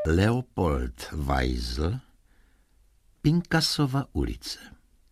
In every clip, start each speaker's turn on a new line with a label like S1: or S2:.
S1: Leopold Weisl, Pinkasova ulice.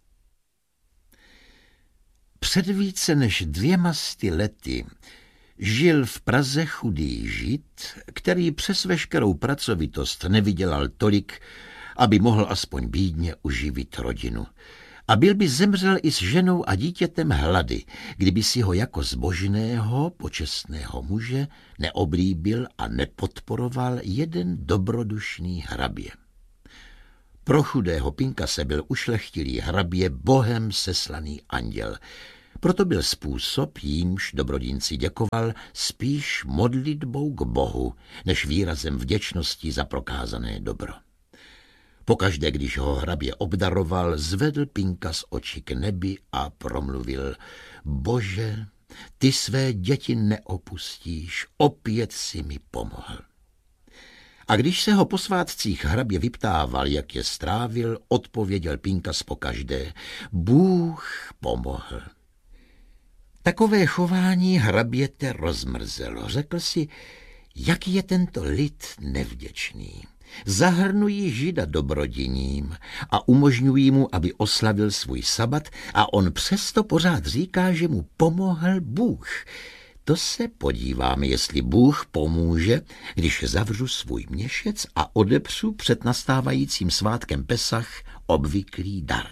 S1: Před více než 200 lety žil v Praze chudý žid, který přes veškerou pracovitost nevydělal tolik, aby mohl aspoň bídně uživit rodinu. A byl by zemřel i s ženou a dítětem hlady, kdyby si ho jako zbožného, počestného muže neoblíbil a nepodporoval jeden dobrodušný hrabě. Pro chudého Pinkase byl ušlechtilý hrabě bohem seslaný anděl. Proto byl způsob, jímž dobrodinci děkoval, spíš modlitbou k Bohu, než výrazem vděčnosti za prokázané dobro. Pokaždé, když ho hrabě obdaroval, zvedl Pinkas oči k nebi a promluvil: Bože, ty své děti neopustíš, opět si mi pomohl. A když se ho po svátcích hrabě vyptával, jak je strávil, odpověděl Pinkas pokaždé: Bůh pomohl. Takové chování hraběte rozmrzelo. Řekl si, jaký je tento lid nevděčný. Zahrnují žida dobrodiním a umožňují mu, aby oslavil svůj sabat, a on přesto pořád říká, že mu pomohl Bůh. To se podíváme, jestli Bůh pomůže, když zavřu svůj měšec a odepřu před nastávajícím svátkem Pesach obvyklý dar.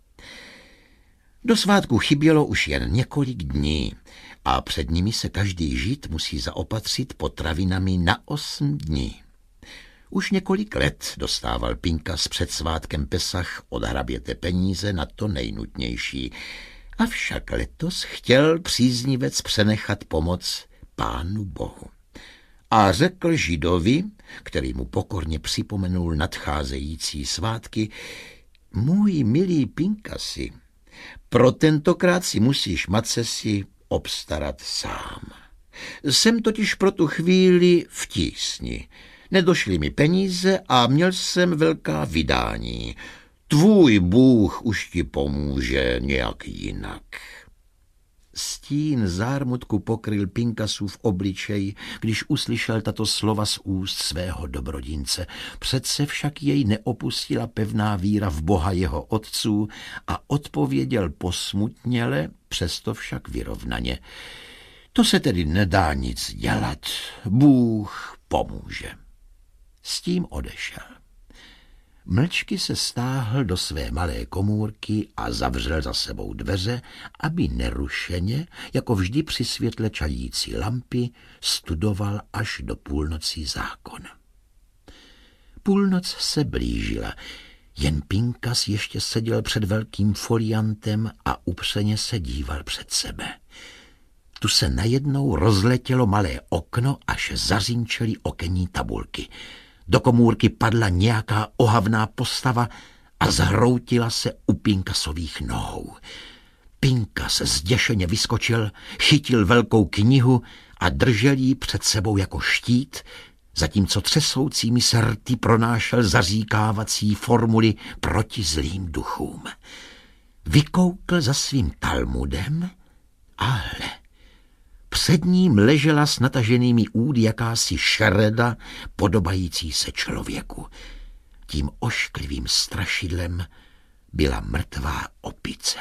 S1: Do svátku chybělo už jen několik dní a před nimi se každý žid musí zaopatřit potravinami na 8 dní. Už několik let dostával Pinkas před svátkem Pesach od hraběte peníze na to nejnutnější. Avšak letos chtěl příznivec přenechat pomoc Pánu Bohu. A řekl židovi, který mu pokorně připomenul nadcházející svátky: Můj milý Pinkasi, pro tentokrát si musíš macesi obstarat sám. Jsem totiž pro tu chvíli v tísni. Nedošly mi peníze a měl jsem velká vydání. Tvůj Bůh už ti pomůže nějak jinak. Stín zármutku pokryl Pinkasův obličej, když uslyšel tato slova z úst svého dobrodince. Přece však jej neopustila pevná víra v Boha jeho otců a odpověděl posmutněle, přesto však vyrovnaně: To se tedy nedá nic dělat, Bůh pomůže. S tím odešel. Mlčky se stáhl do své malé komůrky a zavřel za sebou dveře, aby nerušeně, jako vždy při světle čající lampy, studoval až do půlnocí zákon. Půlnoc se blížila, jen Pinkas ještě seděl před velkým foliantem a upřeně se díval před sebe. Tu se najednou rozletělo malé okno, až zařinčely okenní tabulky. Do komůrky padla nějaká ohavná postava a zhroutila se u Pinkasových nohou. Pinkas zděšeně vyskočil, chytil velkou knihu a držel ji před sebou jako štít, zatímco třesoucími se rty pronášel zaříkávací formuly proti zlým duchům. Vykoukl za svým Talmudem a hle, před ním ležela s nataženými údy jakási šereda podobající se člověku. Tím ošklivým strašidlem byla mrtvá opice.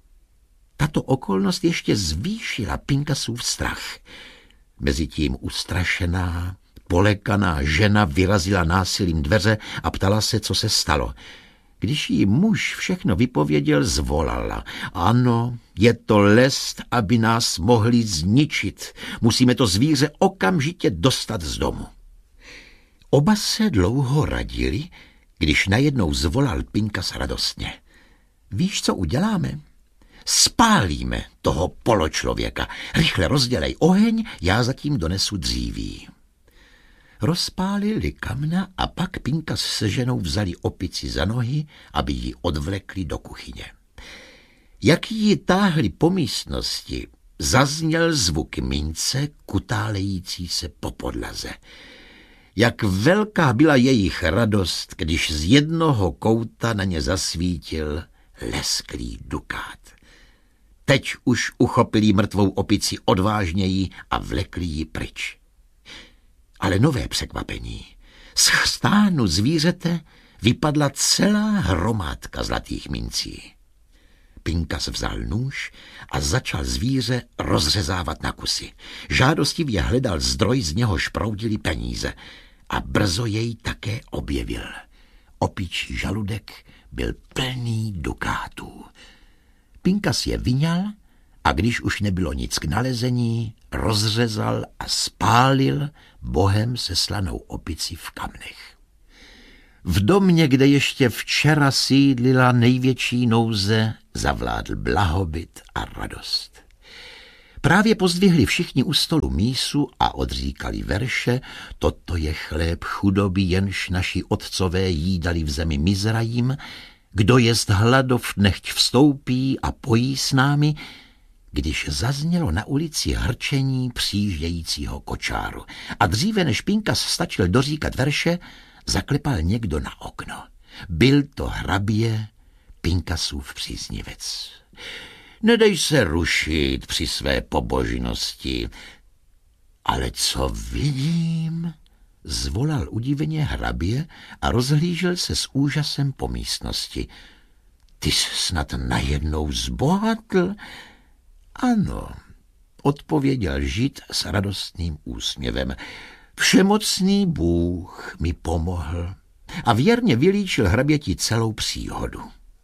S1: Tato okolnost ještě zvýšila Pinkasův strach. Mezitím ustrašená, polekaná žena vyrazila násilím dveře a ptala se, co se stalo. Když jí muž všechno vypověděl, zvolala: Ano, je to lest, aby nás mohli zničit. Musíme to zvíře okamžitě dostat z domu. Oba se dlouho radili, když najednou zvolal Pinkas radostně: Víš, co uděláme? Spálíme toho poločlověka. Rychle rozdělej oheň, já zatím donesu dříví. Rozpálili kamna a pak Pinkas se ženou vzali opici za nohy, aby ji odvlekli do kuchyně. Jak ji táhli po místnosti, zazněl zvuk mince kutálející se po podlaze. Jak velká byla jejich radost, když z jednoho kouta na ně zasvítil lesklý dukát. Teď už uchopili mrtvou opici odvážněji a vlekli ji pryč. Ale nové překvapení. Z chstánu zvířete vypadla celá hromádka zlatých mincí. Pinkas vzal nůž a začal zvíře rozřezávat na kusy. Žádostivě hledal zdroj, z něhož proudily peníze, a brzo jej také objevil. Opičí žaludek byl plný dukátů. Pinkas je vyňal a když už nebylo nic k nalezení, rozřezal a spálil Bohem seslanou opici v kamnech. V domě, kde ještě včera sídlila největší nouze, zavládl blahobyt a radost. Právě pozdvihli všichni u stolu mísu a odříkali verše: toto je chléb chudoby, jenž naši otcové jídali v zemi Mizrajim, kdo jest hladov, nechť vstoupí a pojí s námi, když zaznělo na ulici hrčení přijíždějícího kočáru. A dříve než Pinkas stačil doříkat verše, zaklepal někdo na okno. Byl to hrabě, Pinkasův příznivec. Nedej se rušit při své pobožnosti. Ale co vidím? Zvolal udiveně hrabě a rozhlížel se s úžasem po místnosti. Ty jsi snad najednou zbohatl? Ano, odpověděl Žid s radostným úsměvem. Všemocný Bůh mi pomohl a věrně vylíčil hraběti celou příhodu.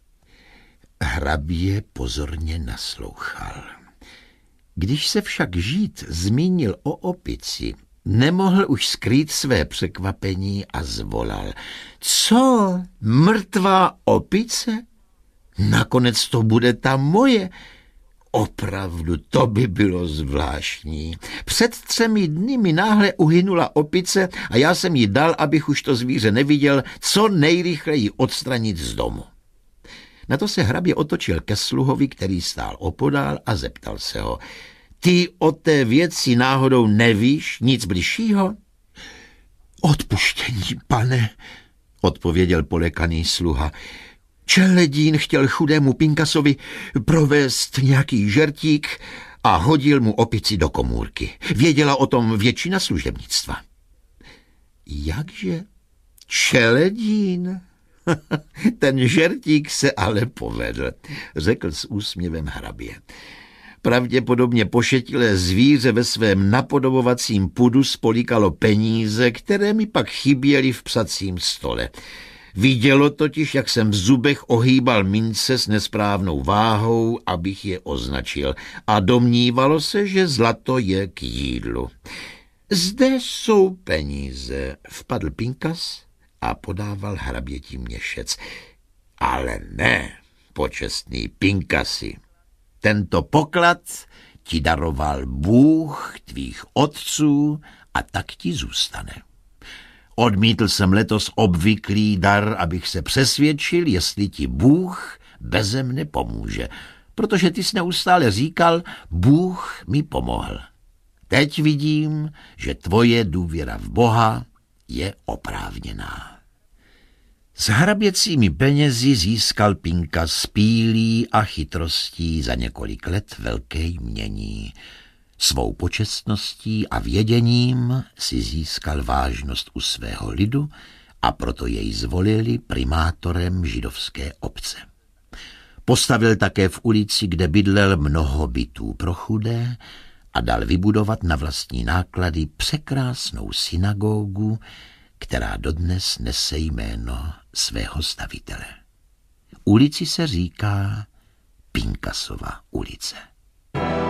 S1: Hrabě pozorně naslouchal. Když se však Žid zmínil o opici, nemohl už skrýt své překvapení a zvolal. Co? Mrtvá opice? Nakonec to bude ta moje. Opravdu, to by bylo zvláštní. Před 3 dny mi náhle uhynula opice a já jsem jí dal, abych už to zvíře neviděl, co nejrychleji odstranit z domu. Na to se hrabě otočil ke sluhovi, který stál opodál, a zeptal se ho. Ty o té věci náhodou nevíš nic bližšího? Odpuštění, pane, odpověděl polekaný sluha. Čeledín chtěl chudému Pinkasovi provést nějaký žertík a hodil mu opici do komůrky. Věděla o tom většina služebnictva. Jakže? Čeledín? Ten žertík se ale povedl, řekl s úsměvem hrabě. Pravděpodobně pošetilé zvíře ve svém napodobovacím pudu spolíkalo peníze, které mi pak chyběly v psacím stole. Vidělo totiž, jak jsem v zubech ohýbal mince s nesprávnou váhou, abych je označil, a domnívalo se, že zlato je k jídlu. Zde jsou peníze, vpadl Pinkas a podával hraběti měšec. Ale ne, počestný Pinkasi, tento poklad ti daroval Bůh tvých otců a tak ti zůstane. Odmítl jsem letos obvyklý dar, abych se přesvědčil, jestli ti Bůh beze mne pomůže, protože ty jsi neustále říkal, Bůh mi pomohl. Teď vidím, že tvoje důvěra v Boha je oprávněná. S hraběcími penězi získal Pinkas pílí a chytrostí za několik let velké jmění. Svou počestností a věděním si získal vážnost u svého lidu a proto jej zvolili primátorem židovské obce. Postavil také v ulici, kde bydlel, mnoho bytů pro chudé a dal vybudovat na vlastní náklady překrásnou synagogu, která dodnes nese jméno svého stavitele. Ulici se říká Pinkasova ulice.